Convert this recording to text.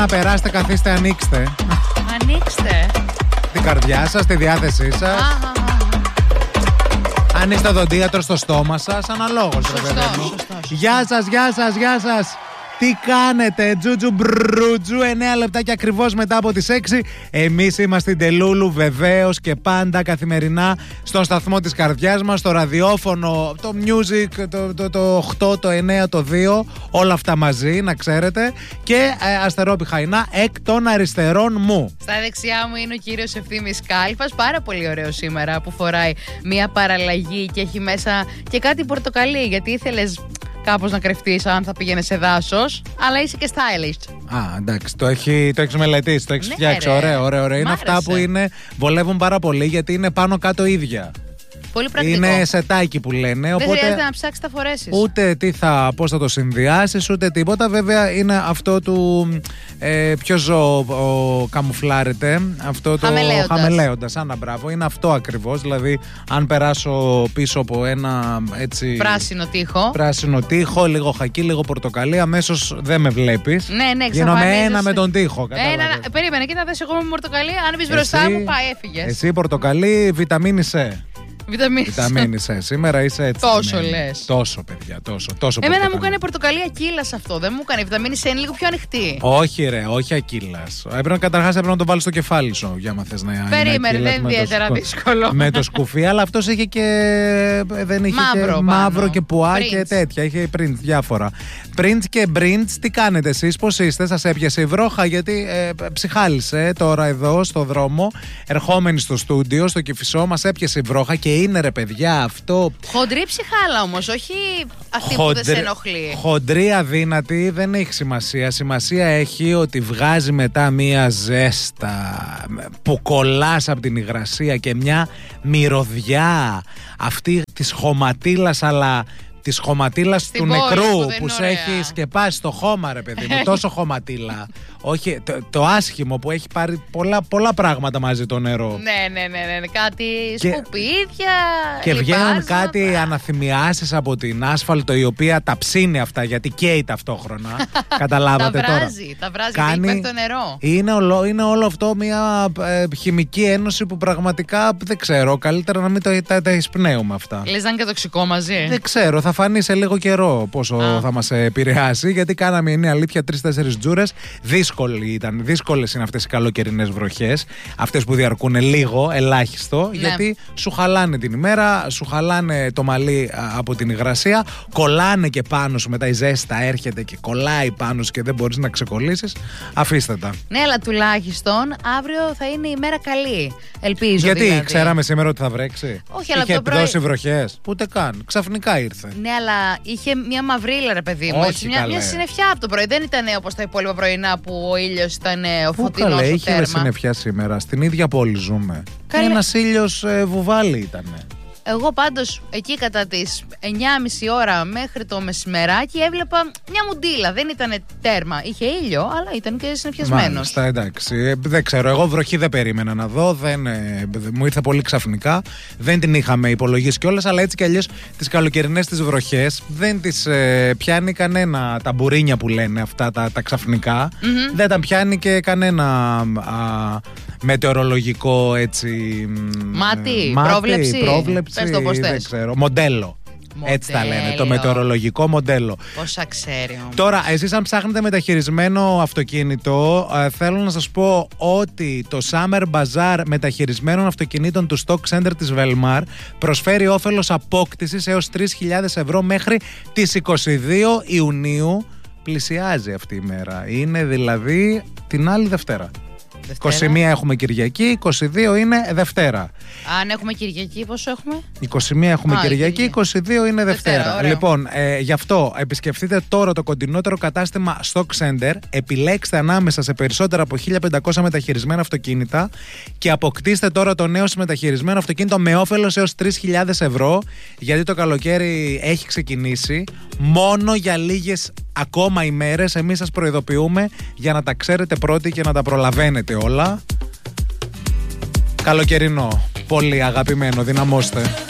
Να περάστε, καθίστε, ανοίξτε. Ανοίξτε την καρδιά σας, τη διάθεσή σας. Αν είστε οδοντίατρο στο στόμα σας, αναλόγως, ρε παιδί μου. Γεια σας, γεια σας, γεια σας. Τι κάνετε, Τζούτζου Μπρούτζου, 9 λεπτάκια ακριβώς μετά από τις 6. Εμείς είμαστε στην Τελούλου, βεβαίως και πάντα καθημερινά στον σταθμό της καρδιάς μας, στο ραδιόφωνο, το music, το 8, το 9, το 2, όλα αυτά μαζί, να ξέρετε. Και Αστερόπη Χαϊνά, εκ των αριστερών μου. Στα δεξιά μου είναι ο κύριος Ευθύμης Κάλφας, πάρα πολύ ωραίο σήμερα, που φοράει μια παραλλαγή και έχει μέσα και κάτι πορτοκαλί, γιατί ήθελες κάπως να κρυφτείς αν θα πήγαινε σε δάσος, αλλά είσαι και stylish. Α, εντάξει, το έχεις μελετήσει, το έχεις φτιάξει. Ωραία. Είναι αυτά που βολεύουν πάρα πολύ, γιατί είναι πάνω κάτω ίδια. Πολύ πρακτικό. Είναι σετάκι που λένε. Δεν οπότε χρειάζεται να ψάξεις τα φορέσεις. Ούτε πώς θα το συνδυάσεις, ούτε τίποτα. Βέβαια είναι αυτό του. Ποιο καμουφλάρεται. Αυτό το χαμελέοντας. Άνα, μπράβο. Είναι αυτό ακριβώς. Δηλαδή, αν περάσω πίσω από ένα έτσι. Πράσινο τοίχο, λίγο χακί, λίγο πορτοκαλί, αμέσως δεν με βλέπεις. Ναι, γίνομαι ένα με τον τοίχο. Περίμενε, κοίτα, δες εγώ με πορτοκαλί. Αν μπεις μπροστά μου, πάει, έφυγες. Εσύ πορτοκαλί, βιταμίνη C. Βιταμίνη C. Σήμερα είσαι έτσι. Τόσο λες. Τόσο, παιδιά, τόσο. Εμένα μου έκανε πορτοκαλί ακύλας αυτό. Δεν μου έκανε. Η βιταμίνη C είναι λίγο πιο ανοιχτή. Όχι, ρε, όχι ακύλας. Καταρχάς έπρεπε να το βάλεις στο κεφάλι σου, για να θες να είναι. Περίμενε, δεν είναι ιδιαίτερα δύσκολο. Με το σκουφί, αλλά αυτός είχε και. Δεν είχε μαύρο και πουά και τέτοια. Είχε print διάφορα. Print και Brints, τι κάνετε εσείς, πώς είστε, σας έπιασε η βρόχα, γιατί ψυχάλισε τώρα εδώ στο δρόμο, ερχόμενοι στο στούντιο, στο Κηφισό, μας έπιασε η βρόχα και είναι, ρε παιδιά, αυτό. Χοντρή ψυχάλα όμως, όχι αυτή που δεν σε ενοχλεί. Χοντρή αδύνατη δεν έχει σημασία. Σημασία έχει ότι βγάζει μετά μία ζέστα που κολλάς από την υγρασία και μια μυρωδιά αυτή της χωματίλας, αλλά της χωματίλας του νεκρού που σε έχει σκεπάσει στο χώμα, ρε παιδί μου. Τόσο χωματίλα. Όχι, το άσχημο που έχει πάρει πολλά πράγματα μαζί το νερό. Ναι. Κάτι σκουπίδια. Και βγαίνουν κάτι αναθυμιάσεις από την άσφαλτο, η οποία τα ψήνει αυτά, γιατί καίει ταυτόχρονα. Καταλάβατε τώρα. Τα βράζει, κάνει το νερό. Είναι όλο αυτό μια χημική ένωση που πραγματικά δεν ξέρω. Καλύτερα να μην τα εισπνέουμε αυτά. Λες να είναι και τοξικό μαζί. Δεν ξέρω, θα φανεί σε λίγο καιρό πόσο θα μας επηρεάσει, γιατί κάναμε, είναι αλήθεια, 3-4 τζούρες. Δύσκολες είναι αυτές οι καλοκαιρινές βροχές, αυτές που διαρκούν λίγο, ελάχιστο, γιατί σου χαλάνε την ημέρα, σου χαλάνε το μαλλί από την υγρασία, κολλάνε και πάνω σου, μετά η ζέστα έρχεται και κολλάει πάνω σου και δεν μπορείς να ξεκολλήσεις. Αφήστε τα. Ναι, αλλά τουλάχιστον αύριο θα είναι η μέρα καλή. Ελπίζω. Γιατί δηλαδή. Ξέραμε σήμερα ότι θα βρέξει. Όχι, αλλά είχε επιδώσει βροχές. Ούτε καν. Ξαφνικά ήρθε. Ναι, αλλά είχε μια μαυρίλα, ρε παιδί μου. Όχι, μια συννεφιά από το πρωί. Δεν ήταν όπως τα υπόλοιπα πρωινά που ο ήλιος ήταν φωτεινός. Καλέ, είχε συννεφιά σήμερα. Στην ίδια πόλη ζούμε. Ένας ήλιος βουβάλι ήταν. Εγώ πάντως εκεί κατά τις 9.30 ώρα μέχρι το μεσημεράκι έβλεπα μια μουντίλα. Δεν ήταν τέρμα. Είχε ήλιο, αλλά ήταν και συννεφιασμένος. Μάλιστα, εντάξει. Δεν ξέρω. Εγώ βροχή δεν περίμενα να δω. Μου ήρθε πολύ ξαφνικά. Δεν την είχαμε υπολογίσει κιόλας, αλλά έτσι κι αλλιώς τις καλοκαιρινές τις βροχές δεν τις πιάνει κανένα. Τα μπουρίνια που λένε αυτά τα ξαφνικά. Δεν τα πιάνει και κανένα μετεωρολογικό έτσι. Μάτι, πρόβλεψη. Πες το πώς δεν ξέρω. Μοντέλο. Έτσι τα λένε, το μετεωρολογικό μοντέλο. Πόσα ξέρει όμως. Τώρα, εσείς αν ψάχνετε μεταχειρισμένο αυτοκίνητο, θέλω να σας πω ότι το Summer Bazaar μεταχειρισμένων αυτοκινήτων του Stock Center της Velmar προσφέρει όφελος απόκτησης έως 3.000 ευρώ μέχρι τις 22 Ιουνίου. Πλησιάζει αυτή η μέρα. Είναι δηλαδή την άλλη Δευτέρα. 21 έχουμε Κυριακή, 22 είναι Δευτέρα. Αν έχουμε Κυριακή, πόσο έχουμε? 21 έχουμε Κυριακή, 22 είναι Δευτέρα. Λοιπόν, γι' αυτό επισκεφτείτε τώρα το κοντινότερο κατάστημα Stock Center, επιλέξτε ανάμεσα σε περισσότερα από 1.500 μεταχειρισμένα αυτοκίνητα και αποκτήστε τώρα το νέο μεταχειρισμένο αυτοκίνητο με όφελος έως 3.000 ευρώ, γιατί το καλοκαίρι έχει ξεκινήσει. Μόνο για λίγες ακόμα ημέρες εμείς σας προειδοποιούμε για να τα ξέρετε πρώτοι και να τα προλαβαίνετε όλα. Καλοκαιρινό, πολύ αγαπημένο, δυναμώστε.